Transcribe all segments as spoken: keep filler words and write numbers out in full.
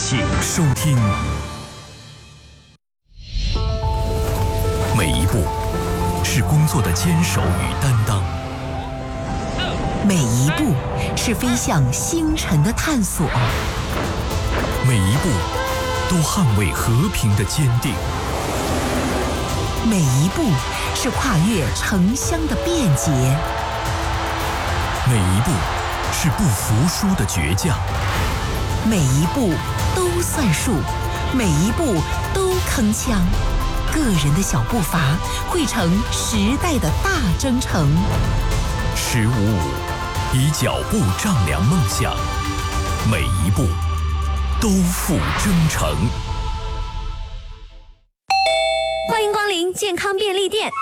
请收听。每一步是工作的坚守与担当， 每一步是飞向星辰的探索， 每一步都捍卫和平的坚定， 每一步是跨越城乡的便捷， 每一步是不服输的倔强， 每一步都算数，每一步都铿锵。个人的小步伐汇成时代的大征程。 十五五，以脚步丈量梦想，每一步都付征程。 欢迎光临健康便利店。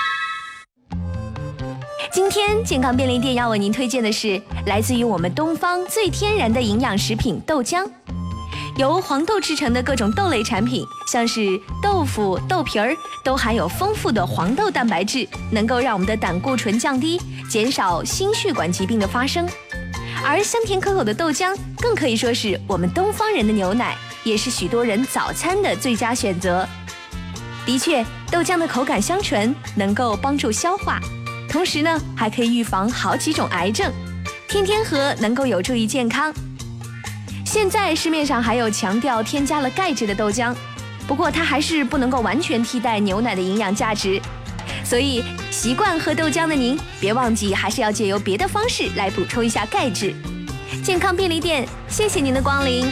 今天健康便利店要为您推荐的是来自于我们东方最天然的营养食品豆浆。由黄豆制成的各种豆类产品，像是豆腐、豆皮儿，都含有丰富的黄豆蛋白质，能够让我们的胆固醇降低，减少心血管疾病的发生。而香甜可口的豆浆更可以说是我们东方人的牛奶，也是许多人早餐的最佳选择。的确，豆浆的口感香醇，能够帮助消化，同时呢，还可以预防好几种癌症。天天喝能够有助于健康。现在市面上还有强调添加了钙质的豆浆，不过它还是不能够完全替代牛奶的营养价值，所以习惯喝豆浆的您，别忘记还是要借由别的方式来补充一下钙质。健康便利店，谢谢您的光临。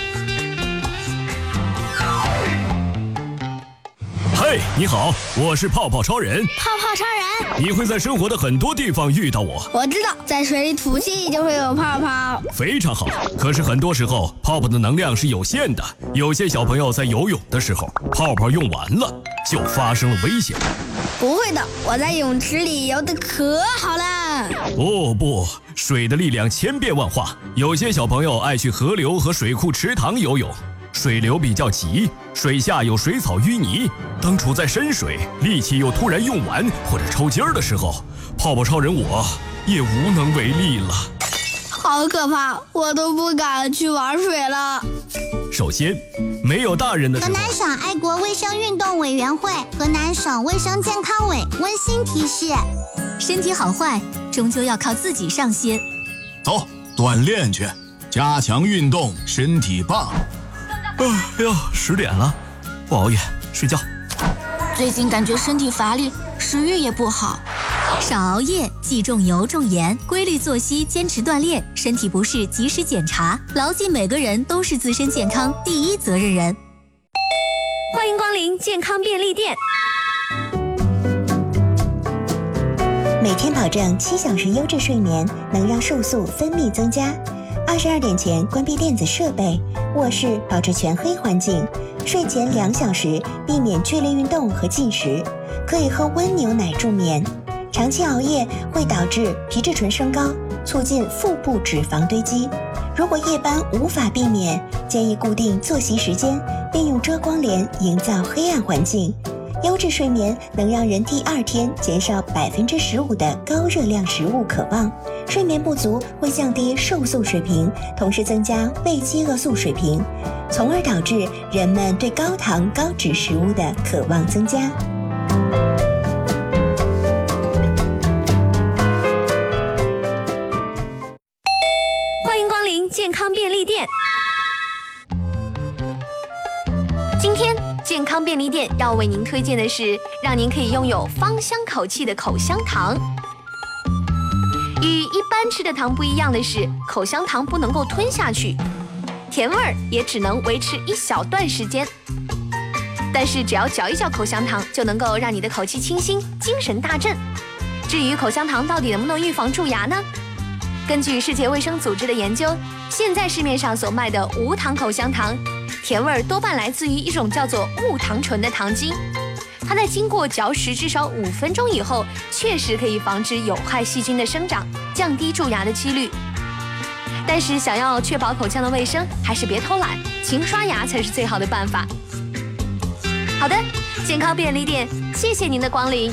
嘿，你好，我是泡泡超人。 泡泡超人， 你会在生活的很多地方遇到我。 我知道，在水里吐气就会有泡泡。 非常好，可是很多时候泡泡的能量是有限的，有些小朋友在游泳的时候，泡泡用完了，就发生了危险。 不会的，我在泳池里游得可好了。 哦不，水的力量千变万化，有些小朋友爱去河流和水库池塘游泳。水流比较急，水下有水草淤泥，当处在深水，力气又突然用完或者抽筋儿的时候，泡泡超人我也无能为力了。 好可怕，我都不敢去玩水了。 首先，没有大人的时候， 河南省爱国卫生运动委员会、河南省卫生健康委温馨提示： 身体好坏终究要靠自己上先。 走，锻炼去，加强运动，身体棒。 哎呀，十点了，不熬夜，睡觉。 最近感觉身体乏力，食欲也不好。少熬夜，忌重油重盐，规律作息，坚持锻炼，身体不适及时检查，牢记每个人都是自身健康第一责任人。 欢迎光临健康便利店。 每天保证七小时优质睡眠，能让瘦素分泌增加。二十二点前关闭电子设备，卧室保持全黑环境，睡前两小时避免剧烈运动和进食，可以喝温牛奶助眠。长期熬夜会导致皮质醇升高，促进腹部脂肪堆积。如果夜班无法避免，建议固定作息时间，并用遮光帘营造黑暗环境。优质睡眠能让人第二天减少百分之十五的高热量食物渴望。睡眠不足会降低瘦素水平，同时增加胃饥饿素水平，从而导致人们对高糖高脂食物的渴望增加。 欢迎光临健康便利店。今天健康便利店要为您推荐的是让您可以拥有芳香口气的口香糖。与一般吃的糖不一样的是，口香糖不能够吞下去，甜味儿也只能维持一小段时间。但是只要嚼一嚼口香糖，就能够让你的口气清新，精神大振。至于口香糖到底能不能预防蛀牙呢？根据世界卫生组织的研究，现在市面上所卖的无糖口香糖，甜味儿多半来自于一种叫做木糖醇的糖精。它在经过嚼食至少五分钟以后，确实可以防止有害细菌的生长，降低蛀牙的几率。但是想要确保口腔的卫生，还是别偷懒，勤刷牙才是最好的办法。好的，健康便利店，谢谢您的光临。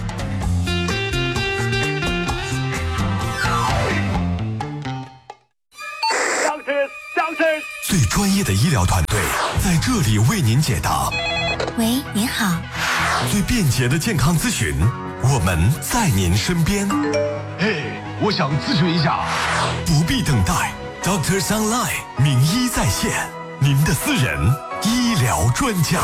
最专业的医疗团队， 在这里为您解答。 喂，您好。 最便捷的健康咨询，我们在您身边。 嘿，我想咨询一下。 不必等待 ，Doctor Sunline 名医在线，您的私人医疗专家。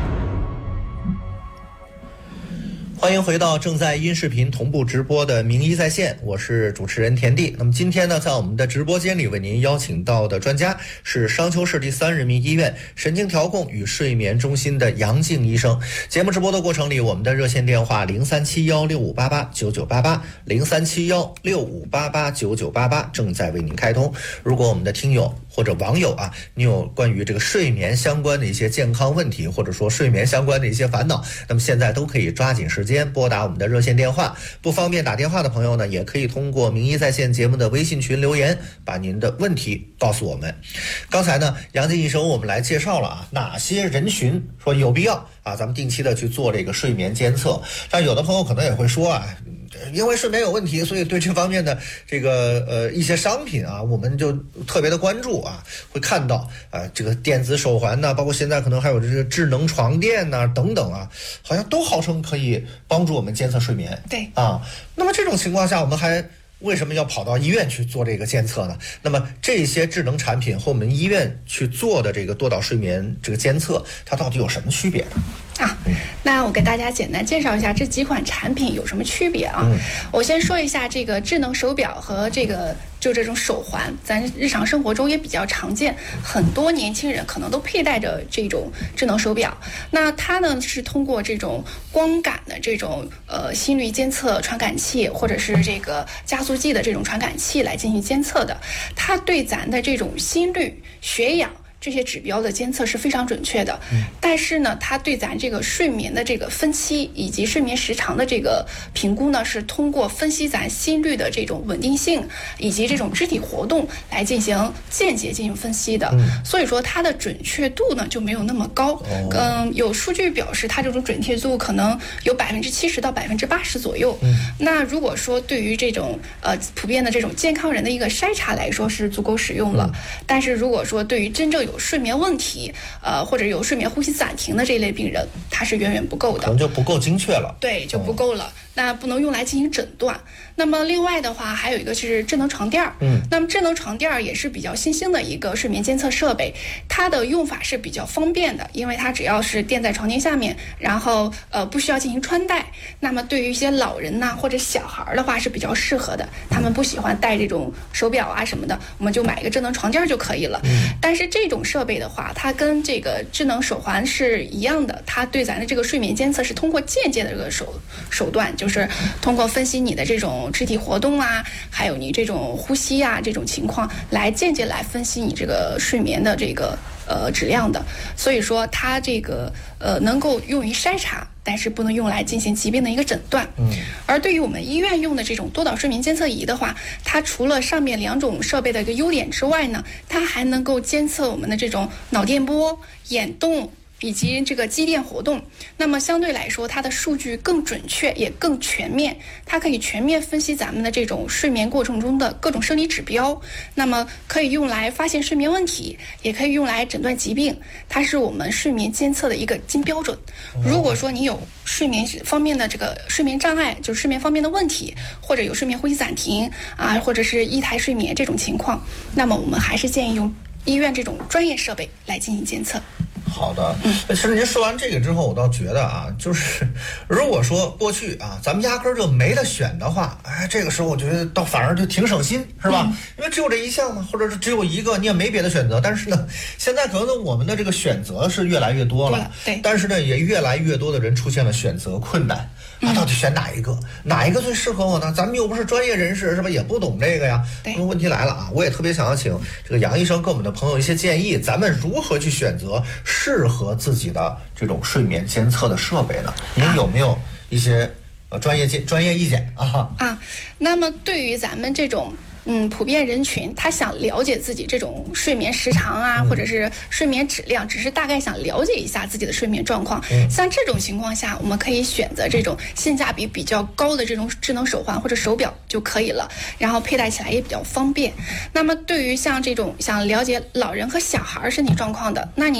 欢迎回到正在音视频同步直播的名医在线，我是主持人田地。那么今天呢，在我们的直播间里为您邀请到的专家是商丘市第三人民医院神经调控与睡眠中心的杨静医生。节目直播的过程里，我们的热线电话零三七幺六五八八九九八八零三七幺六五八八九九八八正在为您开通。如果我们的听友或者网友啊，你有关于这个睡眠相关的一些健康问题，或者说睡眠相关的一些烦恼，那么现在都可以抓紧时间拨打我们的热线电话。不方便打电话的朋友呢，也可以通过名医在线节目的微信群留言，把您的问题告诉我们。刚才呢，杨静医生我们来介绍了啊，哪些人群说有必要啊，咱们定期的去做这个睡眠监测。但有的朋友可能也会说啊，因为睡眠有问题，所以对这方面的这个呃一些商品啊，我们就特别的关注啊，会看到啊、呃、这个电子手环呢，包括现在可能还有这个智能床垫呐、啊、等等啊，好像都号称可以帮助我们监测睡眠。 对啊，那么这种情况下，我们还为什么要跑到医院去做这个监测呢？那么这些智能产品和我们医院去做的这个多导睡眠这个监测，它到底有什么区别呢？ 啊，那我给大家简单介绍一下这几款产品有什么区别啊。嗯、我先说一下这个智能手表和这个就这种手环，咱日常生活中也比较常见，很多年轻人可能都佩戴着这种智能手表。那它呢是通过这种光感的这种呃心率监测传感器，或者是这个加速计的这种传感器来进行监测的。它对咱的这种心率、血氧这些指标的监测是非常准确的，嗯、但是呢，它对咱这个睡眠的这个分期以及睡眠时长的这个评估呢，是通过分析咱心率的这种稳定性以及这种肢体活动来进行间接进行分析的，嗯、所以说它的准确度呢就没有那么高。哦、嗯，有数据表示它这种准确度可能有百分之七十到百分之八十左右。嗯、那如果说对于这种呃普遍的这种健康人的一个筛查来说是足够使用了，嗯、但是如果说对于真正有有睡眠问题，呃，或者有睡眠呼吸暂停的这一类病人，它是远远不够的， 可能就不够精确了。 对，就不够了。嗯、那不能用来进行诊断。那么另外的话，还有一个是智能床垫儿。嗯，那么智能床垫儿也是比较新兴的一个睡眠监测设备，它的用法是比较方便的，因为它只要是垫在床垫下面，然后呃不需要进行穿戴。那么对于一些老人呐、啊、或者小孩的话是比较适合的，他们不喜欢戴这种手表啊什么的，我们就买一个智能床垫就可以了。嗯，但是这种设备的话，它跟这个智能手环是一样的，它对咱的这个睡眠监测是通过间接的这个手手段，就是通过分析你的这种肢体活动啊，还有你这种呼吸啊这种情况，来间接来分析你这个睡眠的这个呃质量的。所以说它这个呃能够用于筛查，但是不能用来进行疾病的一个诊断。嗯，而对于我们医院用的这种多导睡眠监测仪的话，它除了上面两种设备的一个优点之外呢，它还能够监测我们的这种脑电波、眼动以及这个肌电活动。那么相对来说，它的数据更准确也更全面，它可以全面分析咱们的这种睡眠过程中的各种生理指标，那么可以用来发现睡眠问题，也可以用来诊断疾病，它是我们睡眠监测的一个金标准。如果说你有睡眠方面的这个睡眠障碍，就是睡眠方面的问题，或者有睡眠呼吸暂停啊，或者是一台睡眠这种情况，那么我们还是建议用医院这种专业设备来进行监测。 好的，其实您说完这个之后，我倒觉得啊，就是如果说过去啊，咱们压根儿就没得选的话，哎，这个时候我觉得倒反而就挺省心，是吧？嗯、因为只有这一项嘛，或者是只有一个，你也没别的选择。但是呢，现在可能我们的这个选择是越来越多了， 对， 但是呢，也越来越多的人出现了选择困难。啊，到底选哪一个？哪一个最适合我呢？咱们又不是专业人士，是吧？也不懂这个呀。那么问题来了啊，我也特别想要请这个杨医生给我们的朋友一些建议，咱们如何去选择适合自己的这种睡眠监测的设备呢？您有没有一些呃专业建专业意见啊？ 啊，那么对于咱们这种。嗯，普遍人群他想了解自己这种睡眠时长啊，嗯、或者是睡眠质量，只是大概想了解一下自己的睡眠状况。嗯、像这种情况下，我们可以选择这种性价比比较高的这种智能手环或者手表就可以了，然后佩戴起来也比较方便。那么对于像这种想了解老人和小孩身体状况的，那你